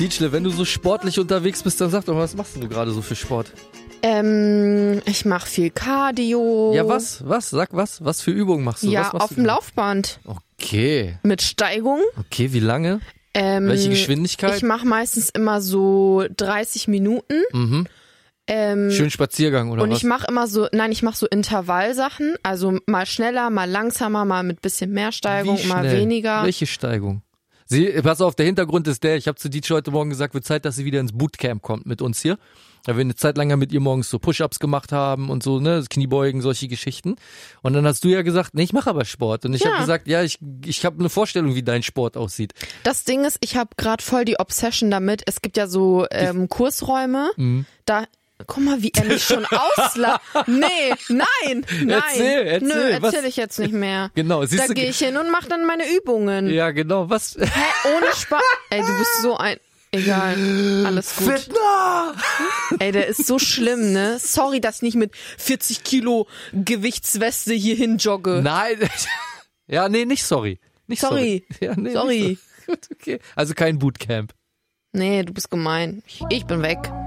Dietschle, wenn du so sportlich unterwegs bist, dann sag doch mal, was machst du gerade so für Sport? Ich mache viel Cardio. Ja, was? Sag was. Was für Übungen machst du? Ja, was machst auf du dem genau? Laufband. Okay. Mit Steigung. Okay, wie lange? Welche Geschwindigkeit? Ich mache meistens immer so 30 Minuten. Mhm. Schön Spaziergang oder und was? ich mache immer so, ich mache so Intervallsachen, also mal schneller, mal langsamer, mal mit bisschen mehr Steigung, Wie mal schnell? weniger. Welche Steigung? Pass auf, der Hintergrund ist ich habe zu Dietschle heute Morgen gesagt, wird Zeit, dass sie wieder ins Bootcamp kommt mit uns hier. Weil wir eine Zeit lang ja mit ihr morgens so Push-Ups gemacht haben und so, ne, Kniebeugen, solche Geschichten. Und dann hast du ja gesagt, nee, ich mache aber Sport. Und ich habe gesagt, ja, ich habe eine Vorstellung, wie dein Sport aussieht. Das Ding ist, ich habe gerade voll die Obsession damit. Es gibt ja so Kursräume, da... Guck mal, wie er mich schon auslacht. Nein. Erzähl. Nö, erzähl ich jetzt nicht mehr. Genau, siehst da du. gehe ich hin und mache dann meine Übungen. Ja, genau, was? Ohne Spaß. Ey, du bist so ein... Egal, alles gut. Fitner! Ey, der ist so schlimm, ne? Sorry, dass ich nicht mit 40 Kilo Gewichtsweste hierhin jogge. Nein. Ja, nee, nicht sorry. Nicht sorry. Ja, nee, sorry. Gut, okay. Also kein Bootcamp. Nee, du bist gemein. Ich bin weg.